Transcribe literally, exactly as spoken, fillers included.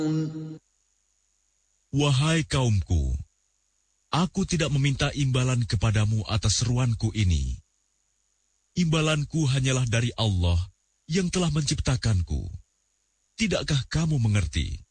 Wahai kaumku, aku tidak meminta imbalan kepadamu atas seruanku ini. Imbalanku hanyalah dari Allah yang telah menciptakanku. Tidakkah kamu mengerti?